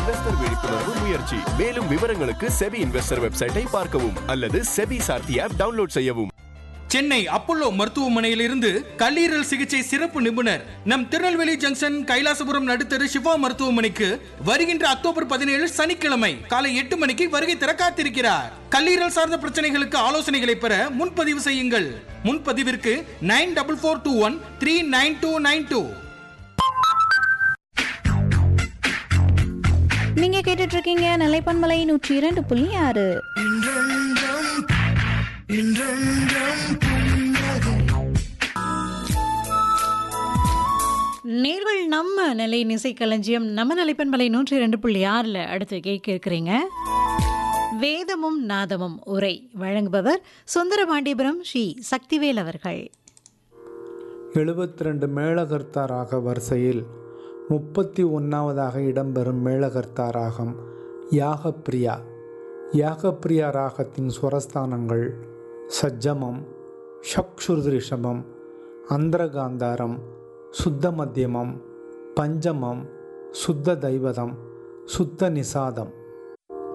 Investor விழிப்புணர்வு முயற்சி. மேலும் விவரங்களுக்கு செபி இன்வெஸ்டர் வெப்சைட்டை பார்க்கவும் அல்லது செபி சார்த்தி ஆப் டவுன்லோட் செய்யவும். சென்னை அப்போலோ மருத்துவமனையில் இருந்து கல்லீரல் சிகிச்சை சிறப்பு நிபுணர் நம் திருநெல்வேலி ஜங்ஷன் கைலாசபுரம் நடுத்தரு சிவா மருத்துவமனைக்கு வருகின்ற அக்டோபர் 17 சனிக்கிழமை காலை 8 மணிக்கு வருகை தர காத்திருக்கிறார். கல்லீரல் சார்ந்த பிரச்சனைகளுக்கு ஆலோசனைகளை பெற முன்பதிவு செய்யுங்கள். முன்பதிவிற்கு 9421399292. நீங்க கேட்டுட்டு இருக்கீங்க நிலைப்பன்மலை 102.6. நேர்கள் நம்ம நிலை இசை களஞ்சியம் நம்ம நிலைப்பன்மலை 102.6ல அடுத்து கேட்க இருக்கிறீங்க. வேதமும் நாதமும் உரை வழங்குபவர் சுந்தரபாண்டிபுரம் ஸ்ரீ சக்திவேல் அவர்கள். 72 மேளகர்த்தா ராக வரிசையில் 31வது இடம்பெறும் மேளகர்த்தா ராகம் யாகப்பிரியா. யாகப்பிரியா ராகத்தின் ஸ்வரஸ்தானங்கள் சஜ்ஜமம், ஷக்ஷுருதிரிஷபம், அந்தரகாந்தாரம், சுத்த மத்தியமம், பஞ்சமம், சுத்த தைவதம், சுத்த நிசாதம்.